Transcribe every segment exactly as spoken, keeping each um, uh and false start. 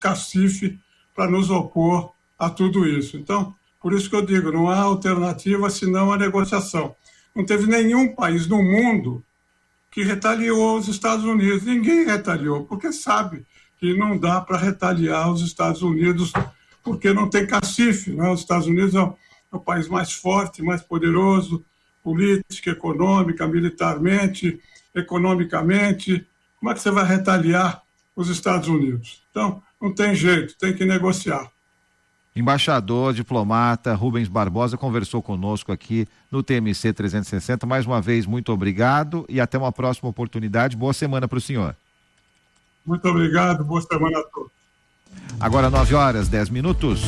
cacife para nos opor a tudo isso. Então, por isso que eu digo, não há alternativa senão a negociação. Não teve nenhum país no mundo que retaliou os Estados Unidos. Ninguém retaliou, porque sabe que não dá para retaliar os Estados Unidos, porque não tem cacife, né? Os Estados Unidos é o, é o país mais forte, mais poderoso, política, econômica, militarmente, economicamente. Como é que você vai retaliar os Estados Unidos? Então, não tem jeito, tem que negociar. Embaixador, diplomata Rubens Barbosa conversou conosco aqui no T M C trezentos e sessenta. Mais uma vez, muito obrigado e até uma próxima oportunidade. Boa semana para o senhor. Muito obrigado, boa semana a todos. Agora nove horas, dez minutos.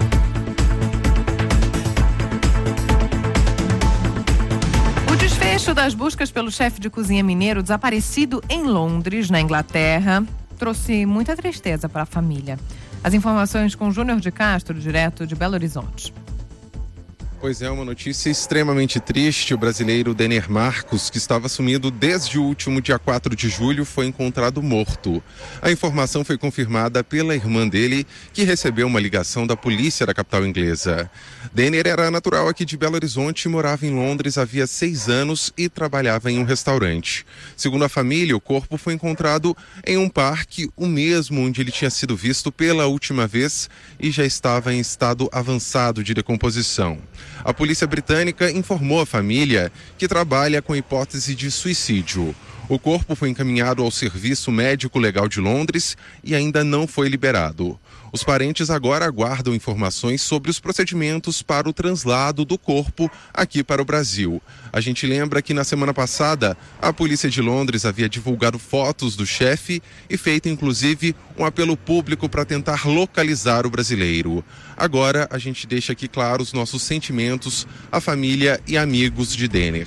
O desfecho das buscas pelo chefe de cozinha mineiro desaparecido em Londres, na Inglaterra, trouxe muita tristeza para a família. As informações com Júnior de Castro, direto de Belo Horizonte. Pois é, uma notícia extremamente triste. O brasileiro Denner Marcos, que estava sumido desde o último dia quatro de julho, foi encontrado morto. A informação foi confirmada pela irmã dele, que recebeu uma ligação da polícia da capital inglesa. Denner era natural aqui de Belo Horizonte, morava em Londres havia seis anos e trabalhava em um restaurante. Segundo a família, o corpo foi encontrado em um parque, o mesmo onde ele tinha sido visto pela última vez e já estava em estado avançado de decomposição. A polícia britânica informou a família que trabalha com hipótese de suicídio. O corpo foi encaminhado ao Serviço Médico Legal de Londres e ainda não foi liberado. Os parentes agora aguardam informações sobre os procedimentos para o translado do corpo aqui para o Brasil. A gente lembra que na semana passada a polícia de Londres havia divulgado fotos do chefe e feito inclusive um apelo público para tentar localizar o brasileiro. Agora a gente deixa aqui claro os nossos sentimentos à família e amigos de Denner.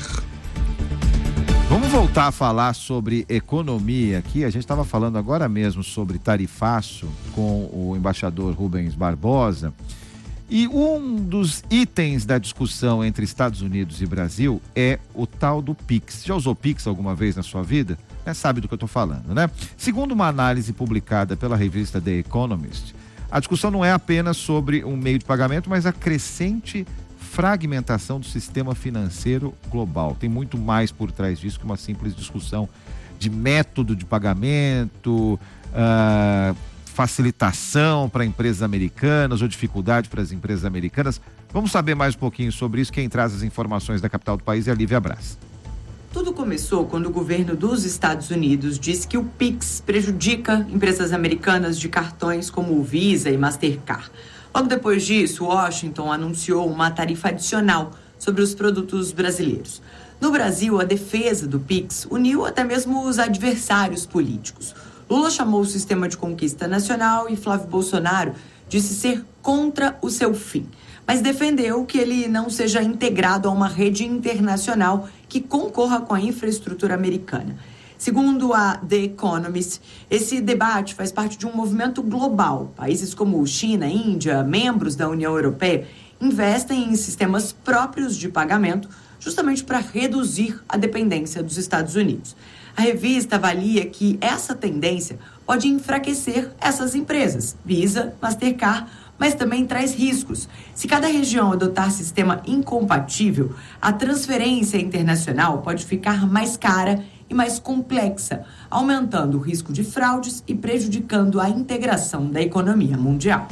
Vamos voltar a falar sobre economia aqui. A gente estava falando agora mesmo sobre tarifaço com o embaixador Rubens Barbosa. E um dos itens da discussão entre Estados Unidos e Brasil é o tal do Pix. Já usou Pix alguma vez na sua vida? É, sabe do que eu estou falando, né? Segundo uma análise publicada pela revista The Economist, a discussão não é apenas sobre um meio de pagamento, mas a crescente fragmentação do sistema financeiro global. Tem muito mais por trás disso que uma simples discussão de método de pagamento, uh, facilitação para empresas americanas ou dificuldade para as empresas americanas. Vamos saber mais um pouquinho sobre isso. Quem traz as informações da capital do país é a Lívia Braz. Tudo começou quando o governo dos Estados Unidos disse que o Pix prejudica empresas americanas de cartões como o Visa e Mastercard. Logo depois disso, Washington anunciou uma tarifa adicional sobre os produtos brasileiros. No Brasil, a defesa do Pix uniu até mesmo os adversários políticos. Lula chamou o sistema de conquista nacional e Flávio Bolsonaro disse ser contra o seu fim, mas defendeu que ele não seja integrado a uma rede internacional que concorra com a infraestrutura americana. Segundo a The Economist, esse debate faz parte de um movimento global. Países como China, Índia, membros da União Europeia, investem em sistemas próprios de pagamento justamente para reduzir a dependência dos Estados Unidos. A revista avalia que essa tendência pode enfraquecer essas empresas, Visa, Mastercard, mas também traz riscos. Se cada região adotar sistema incompatível, a transferência internacional pode ficar mais cara e mais complexa, aumentando o risco de fraudes e prejudicando a integração da economia mundial.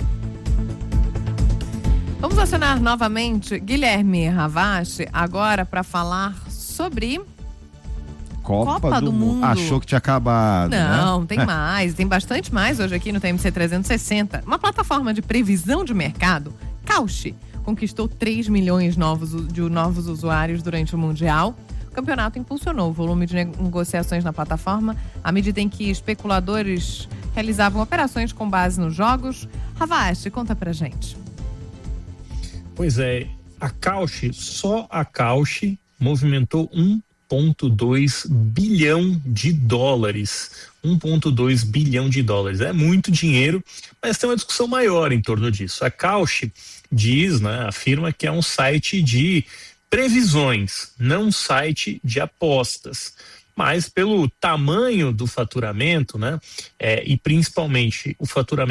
Vamos acionar novamente Guilherme Ravache agora para falar sobre Copa, Copa do, do Mundo. Mundo. Achou que tinha acabado, Não, né? tem mais, tem bastante mais hoje aqui no T M C trezentos e sessenta. Uma plataforma de previsão de mercado, Cauchy, conquistou três milhões novos, de novos usuários durante o Mundial. O campeonato impulsionou o volume de negociações na plataforma à medida em que especuladores realizavam operações com base nos jogos. Ravache, conta pra gente. Pois é, a Cauchy, só a Cauchy movimentou um vírgula dois bilhão de dólares. um vírgula dois bilhão de dólares. É muito dinheiro, mas tem uma discussão maior em torno disso. A Cauchy diz, né, afirma que é um site de previsões, não um site de apostas. mas pelo tamanho do faturamento, né, é, e principalmente o faturamento